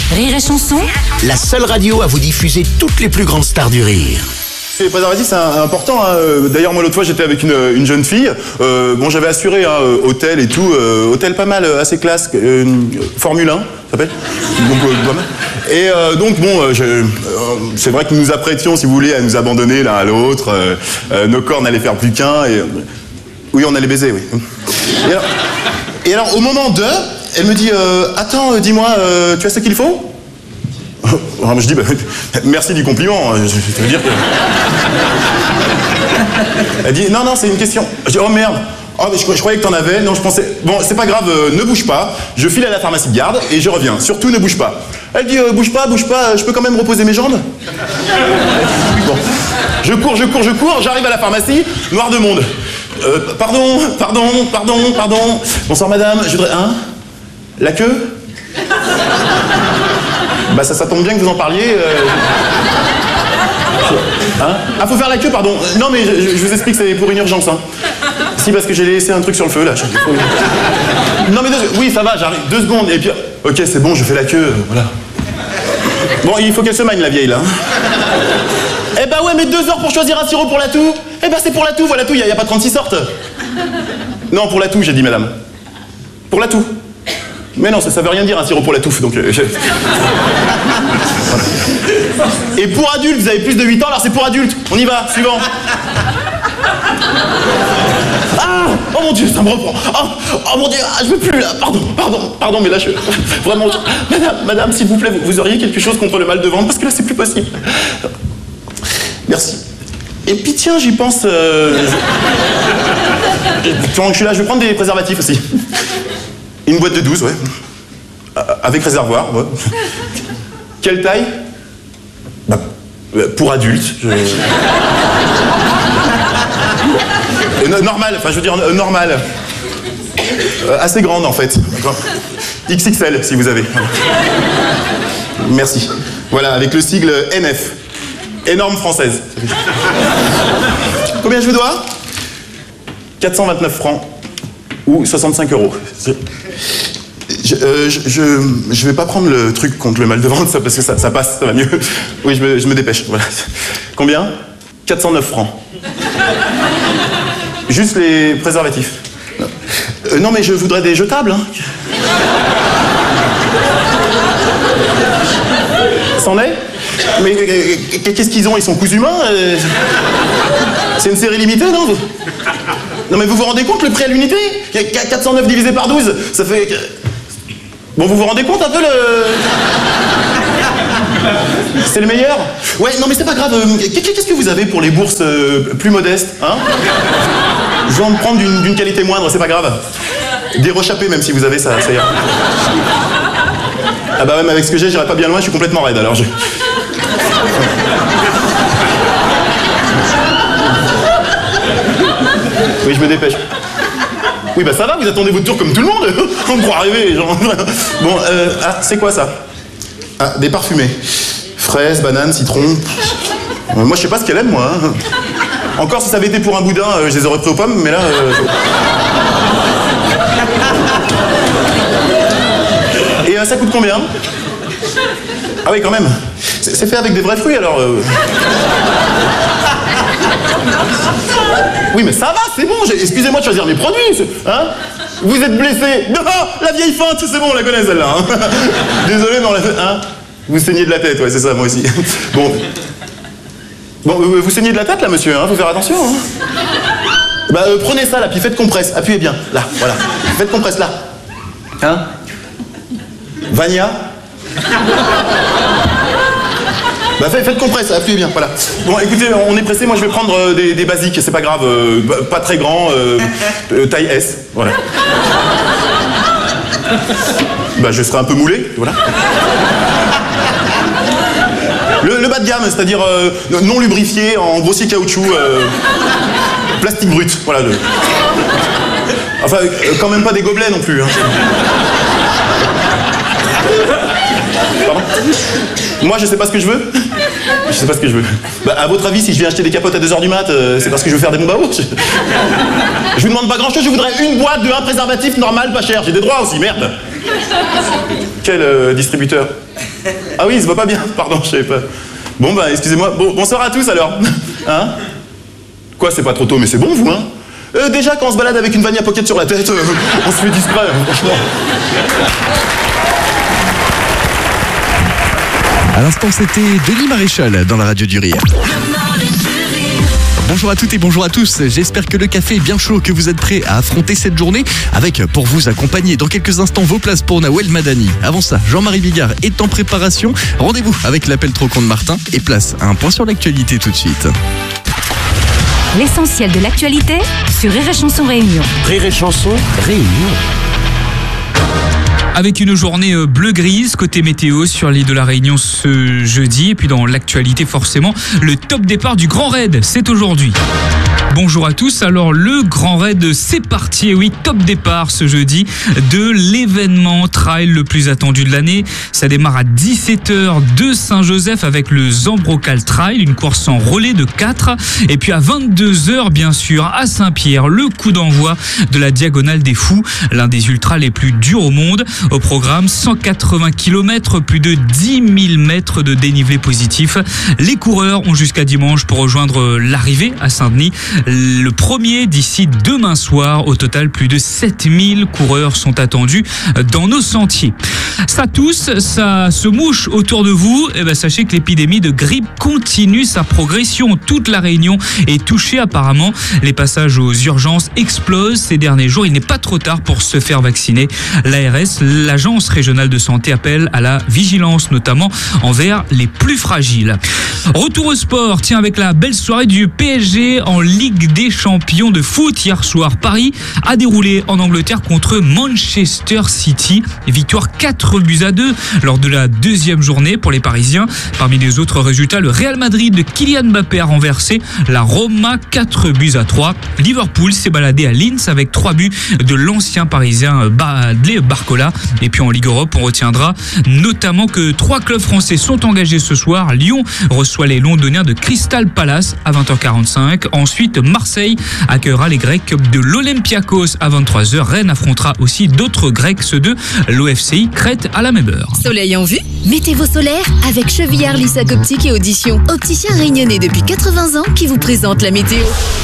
Rire et Chanson, La seule radio à vous diffuser toutes les plus grandes stars du rire. Les préservatifs, c'est important. Hein. D'ailleurs, moi, l'autre fois, j'étais avec une jeune fille. Bon, j'avais assuré hôtel et tout. Hôtel pas mal, assez classe. Formule 1, ça s'appelle. Donc, pas mal. Et donc, bon, c'est vrai que nous nous apprêtions, si vous voulez, à nous abandonner l'un à l'autre. Nos corps n'allaient faire plus qu'un. Et... Oui, on allait baiser, oui. Et alors, au moment de, elle me dit attends, dis-moi, tu as ce qu'il faut? Alors, je dis, bah, merci du compliment, je veux dire que... Elle dit, non, c'est une question. Je dis, oh merde, oh, mais je croyais que t'en avais, non, je pensais... Bon, c'est pas grave, ne bouge pas, je file à la pharmacie de garde et je reviens, surtout ne bouge pas. Elle dit, bouge pas, je peux quand même reposer mes jambes? Bon, je cours, j'arrive à la pharmacie, noir de monde. Pardon. Bonsoir madame, je voudrais... Hein? La queue? Bah ça tombe bien que vous en parliez. Hein? Ah, faut faire la queue, pardon. Non mais je vous explique, c'est pour une urgence. Hein. Si, parce que j'ai laissé un truc sur le feu là. Non mais oui, ça va, j'arrive. 2 secondes et puis... Ok, c'est bon, je fais la queue, voilà. Bon, il faut qu'elle se magne la vieille là. Eh bah ouais, mais 2 heures pour choisir un sirop pour la toux. Eh bah c'est pour la toux, voilà tout, y a pas 36 sortes. Non, pour la toux, j'ai dit madame. Pour la toux. Mais non, ça veut rien dire un sirop pour la touffe, donc... Voilà. Et pour adultes, vous avez plus de 8 ans, alors c'est pour adultes. On y va, suivant. Ah! Oh mon Dieu, ça me reprend. Oh mon Dieu, je veux plus là. Pardon, mais là je... Vraiment... Madame, s'il vous plaît, vous auriez quelque chose contre le mal de ventre, parce que là c'est plus possible. Merci. Et puis tiens, j'y pense... Pendant que je suis là, je vais prendre des préservatifs aussi. Une boîte de 12, ouais. Avec réservoir, ouais. Quelle taille? Bah, pour adultes. Normal, enfin je veux dire normal. Assez grande en fait. XXL si vous avez. Merci. Voilà, avec le sigle NF. Énorme française. Combien je vous dois? 429 francs. Ou 65 €. Je vais pas prendre le truc contre le mal de ventre, ça, parce que ça passe, ça va mieux. Oui, je me dépêche, voilà. Combien? 409 francs. Juste les préservatifs. Non, mais je voudrais des jetables, hein. C'en est? Mais qu'est-ce qu'ils ont? Ils sont cousus humains? C'est une série limitée, non? Non mais vous vous rendez compte le prix à l'unité? 409 divisé par 12, ça fait... Bon, vous vous rendez compte un peu le... C'est le meilleur? Ouais, non mais c'est pas grave. Qu'est-ce que vous avez pour les bourses plus modestes, hein? Je vais en prendre d'une qualité moindre, c'est pas grave. Des rechappés même si vous avez ça ira. Ah bah même avec ce que j'irai pas bien loin, je suis complètement raide alors je... Oui, je me dépêche. Oui, bah ça va, vous attendez votre tour comme tout le monde. On me croit rêver, genre. Bon, c'est quoi ça? Ah, des parfumés. Fraises, bananes, citron. Moi, je sais pas ce qu'elle aime, moi. Hein. Encore, si ça avait été pour un boudin, je les aurais pris aux pommes, mais là... Et ça coûte combien? Ah oui, quand même. C'est fait avec des vrais fruits, alors... Oui, mais ça va, c'est bon, excusez-moi de choisir mes produits, hein? Vous êtes blessé. Non, la vieille feinte, c'est bon, on la connaît celle-là. Hein? Désolé, mais on l'a fait, hein? Vous saignez de la tête, ouais, c'est ça, moi aussi. Bon, vous saignez de la tête, là, monsieur, hein? Faut faire attention, hein? Bah, prenez ça, là, puis faites compresse, appuyez bien, là, voilà. Faites compresse, là. Hein? Vania? Bah faites compresse, appuyez bien, voilà. Bon écoutez, on est pressé, moi je vais prendre des basiques, c'est pas grave, pas très grand, taille S, voilà. Bah je serai un peu moulé, voilà. Le bas de gamme, c'est-à-dire non lubrifié, en grossier caoutchouc, plastique brut, voilà. Enfin, quand même pas des gobelets non plus, hein. Pardon? Moi, je sais pas ce que je veux. Je sais pas ce que je veux. Bah, à votre avis, si je viens acheter des capotes à 2h du mat, c'est parce que je veux faire des bombes à eau. Je vous demande pas grand-chose, je voudrais une boîte de 1 préservatif normal, pas cher. J'ai des droits aussi, merde. Quel distributeur? Ah oui, il se voit pas bien, pardon, je savais pas. Bon bah excusez-moi, bonsoir à tous alors. Hein? Quoi, c'est pas trop tôt, mais c'est bon vous, hein? Déjà quand on se balade avec une Vania Pocket sur la tête, on se fait discret, franchement. À l'instant, c'était Denis Maréchal dans la radio du rire. Bonjour à toutes et bonjour à tous, j'espère que le café est bien chaud, que vous êtes prêts à affronter cette journée avec, pour vous accompagner dans quelques instants, vos places pour Nawel Madani. Avant ça, Jean-Marie Bigard est en préparation, rendez-vous avec l'appel trop con de Martin et place à un point sur l'actualité tout de suite. L'essentiel de l'actualité sur Rire et Chanson Réunion. Rire et Chanson Réunion. Avec une journée bleu-grise côté météo sur l'île de la Réunion ce jeudi. Et puis dans l'actualité forcément, le top départ du Grand Raid, c'est aujourd'hui. Bonjour à tous, alors le Grand Raid c'est parti, et oui, top départ ce jeudi de l'événement trail le plus attendu de l'année. Ça démarre à 17h de Saint-Joseph avec le Zambrocal Trail, une course en relais de 4. Et puis à 22h bien sûr à Saint-Pierre, le coup d'envoi de la Diagonale des Fous, l'un des ultras les plus durs au monde. Au programme, 180 km, plus de 10 000 mètres de dénivelé positif. Les coureurs ont jusqu'à dimanche pour rejoindre l'arrivée à Saint-Denis. Le premier d'ici demain soir. Au total, plus de 7000 coureurs sont attendus dans nos sentiers. Ça tousse, ça se mouche autour de vous. Et ben, sachez que l'épidémie de grippe continue sa progression. Toute la Réunion est touchée apparemment. Les passages aux urgences explosent ces derniers jours. Il n'est pas trop tard pour se faire vacciner. L'ARS, l'Agence régionale de santé, appelle à la vigilance, notamment envers les plus fragiles. Retour au sport, tiens, avec la belle soirée du PSG en Ligue des champions de foot. Hier soir, Paris a déroulé en Angleterre contre Manchester City. Victoire 4-2 lors de la deuxième journée pour les Parisiens. Parmi les autres résultats, le Real Madrid de Kylian Mbappé a renversé la Roma 4-3. Liverpool s'est baladé à Linz avec 3 buts de l'ancien parisien Bradley Barcola. Et puis en Ligue Europe, on retiendra notamment que 3 clubs français sont engagés ce soir. Lyon reçoit les Londoniens de Crystal Palace à 20h45. Ensuite, Marseille accueillera les Grecs de l'Olympiakos à 23h. Rennes affrontera aussi d'autres Grecs, ceux de l'OFCI Crète à la même heure. Soleil en vue? Mettez vos solaires avec Chevillard, Lissac Optique et Audition. Opticien réunionnais depuis 80 ans qui vous présente la météo.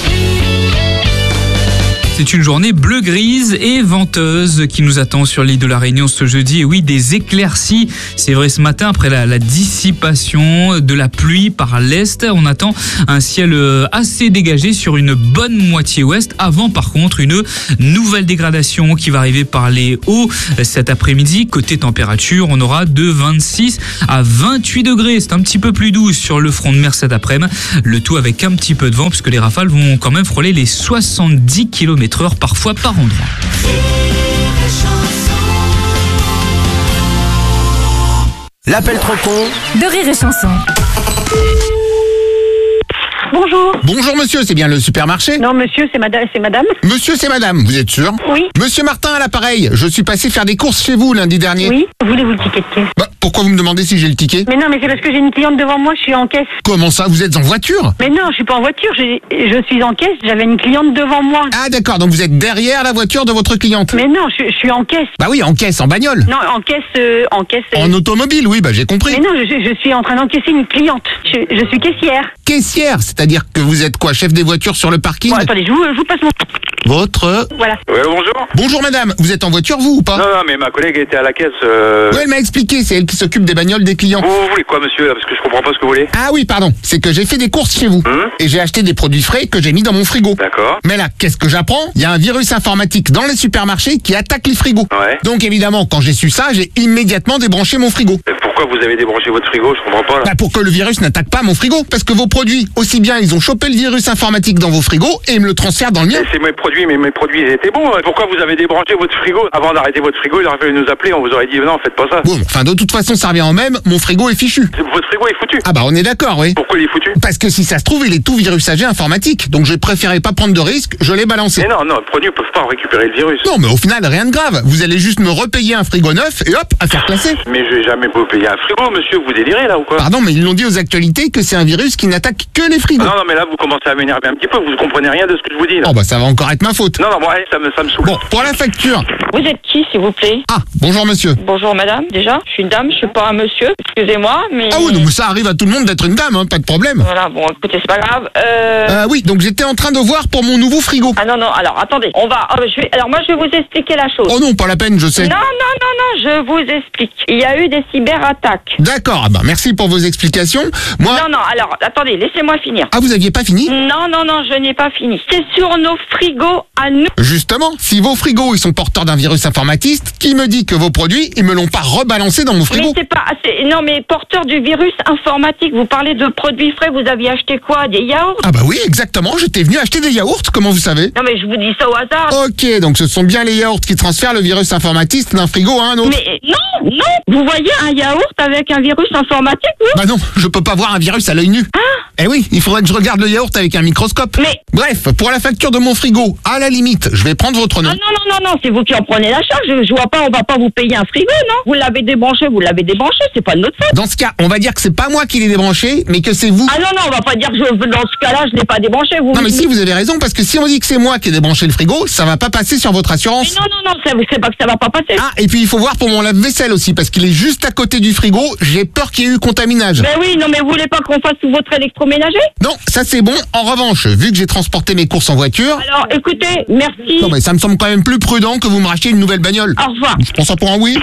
C'est une journée bleu-grise et venteuse qui nous attend sur l'île de la Réunion ce jeudi. Et oui, des éclaircies. C'est vrai, ce matin, après la dissipation de la pluie par l'est, on attend un ciel assez dégagé sur une bonne moitié ouest. Avant, par contre, une nouvelle dégradation qui va arriver par les hauts cet après-midi. Côté température, on aura de 26 à 28 degrés. C'est un petit peu plus doux sur le front de mer cet après-midi. Le tout avec un petit peu de vent, puisque les rafales vont quand même frôler les 70 km/h parfois par endroit. L'appel trop con De Rire et Chanson. Bonjour. Bonjour monsieur, c'est bien le supermarché? Non, monsieur, c'est madame. Monsieur, c'est madame, vous êtes sûr? Oui. Monsieur Martin à l'appareil, je suis passé faire des courses chez vous lundi dernier. Oui. Voulez-vous le ticket de caisse? Bah, pourquoi vous me demandez si j'ai le ticket? Mais non, mais c'est parce que j'ai une cliente devant moi, je suis en caisse. Comment ça, vous êtes en voiture? Mais non, je suis pas en voiture, je suis en caisse, j'avais une cliente devant moi. Ah d'accord, donc vous êtes derrière la voiture de votre cliente? Mais non, je suis en caisse. Bah oui, en caisse, en bagnole. Non, en caisse. En automobile, oui, bah j'ai compris. Mais non, je suis en train d'encaisser une cliente. Je suis caissière. Caissière, c'est-à-dire que vous êtes quoi, chef des voitures sur le parking? Bon, attendez, je vous passe mon... Votre... Voilà. Oui, bonjour. Bonjour madame, vous êtes en voiture vous ou pas? Non, mais ma collègue était à la caisse. Oui, elle m'a expliqué, c'est elle qui s'occupe des bagnoles des clients. Vous voulez quoi, monsieur, là, parce que je comprends pas ce que vous voulez. Ah oui, pardon, c'est que j'ai fait des courses chez vous. Et j'ai acheté des produits frais que j'ai mis dans mon frigo. D'accord. Mais là, qu'est-ce que j'apprends? Il y a un virus informatique dans les supermarchés qui attaque les frigos. Ouais. Donc évidemment, quand j'ai su ça, j'ai immédiatement débranché mon frigo. Mais pourquoi vous avez débranché votre frigo? Je comprends pas, là. Bah, pour que le virus n'attaque pas mon frigo. Parce que vos produits, aussi bien ils ont chopé le virus informatique dans vos frigos et ils me le transfèrent dans le mien. C'est mes produits, mais mes produits ils étaient bons. Pourquoi vous avez débranché votre frigo? Avant d'arrêter votre frigo, il aurait fallu nous appeler, on vous aurait dit non, faites pas ça. Bon, enfin de toute façon ça revient en même, mon frigo est fichu. Votre frigo est foutu. Ah bah on est d'accord, oui. Pourquoi il est foutu? Parce que si ça se trouve, il est tout virusagé informatique. Donc j'ai préféré pas prendre de risque, je l'ai balancé. Mais non, les produits peuvent pas récupérer le virus. Non mais au final rien de grave, vous allez juste me repayer un frigo neuf et hop, affaire classée. Mais je vais jamais vous payer un frigo, monsieur, vous délirez là ou quoi? Pardon, mais ils l'ont dit aux actualités que c'est un virus qui n'attaque que les frigos. Non, mais là, vous commencez à m'énerver un petit peu, vous comprenez rien de ce que je vous dis, là. Oh bah ça va encore être ma faute. Non, bon, allez, ça me saoule. Bon, pour la facture. Vous êtes qui, s'il vous plaît? Ah, bonjour monsieur. Bonjour madame, déjà. Je suis une dame, je suis pas un monsieur. Excusez-moi, mais... Ah oui, non, mais ça arrive à tout le monde d'être une dame, hein, pas de problème. Voilà, bon, écoutez, c'est pas grave. Oui, donc j'étais en train de voir pour mon nouveau frigo. Ah non, alors attendez, on va... Alors moi, je vais vous expliquer la chose. Oh non, pas la peine, je sais. Non, je vous explique. Il y a eu des cyberattaques. D'accord, ah bah merci pour vos explications. Moi... Non, alors, attendez, laissez-moi finir. Ah, vous aviez pas fini? Non, je n'ai pas fini. C'est sur nos frigos à nous. Justement, si vos frigos, ils sont porteurs d'un virus informatiste, qui me dit que vos produits, ils me l'ont pas rebalancé dans mon frigo? Mais c'est pas... Non, mais porteur du virus informatique, vous parlez de produits frais, vous aviez acheté quoi? Des yaourts? Ah bah oui, exactement, j'étais venu acheter des yaourts, comment vous savez? Non, mais je vous dis ça au hasard. Ok, donc ce sont bien les yaourts qui transfèrent le virus informatiste d'un frigo à un autre. Mais non, vous voyez un yaourt avec un virus informatique, vous? Bah non, je peux pas voir un virus à l'œil nu. Eh oui, il faudrait que je regarde le yaourt avec un microscope. Mais... Bref, pour la facture de mon frigo, à la limite, je vais prendre votre nom. Ah non, c'est vous qui en prenez la charge. Je vois pas, on va pas vous payer un frigo, non? Vous l'avez débranché, c'est pas de notre faute. Dans ce cas, on va dire que c'est pas moi qui l'ai débranché, mais que c'est vous. Ah non, on va pas dire que dans ce cas-là, je l'ai pas débranché. Non mais si, vous avez raison, parce que si on dit que c'est moi qui ai débranché le frigo, ça va pas passer sur votre assurance. Mais non, c'est pas que ça va pas passer. Ah, et puis il faut voir pour mon lave-vaisselle aussi, parce qu'il est juste à côté du frigo, j'ai peur qu'il y ait eu contaminage. Mais oui, non mais vous voulez pas qu'on fasse tout votre électroménager? Non, ça c'est bon. En revanche, vu que j'ai transporté mes courses en voiture... Alors, écoutez, merci. Non mais ça me semble quand même plus prudent que vous me rachetiez une nouvelle bagnole. Au revoir. Je prends ça pour un oui.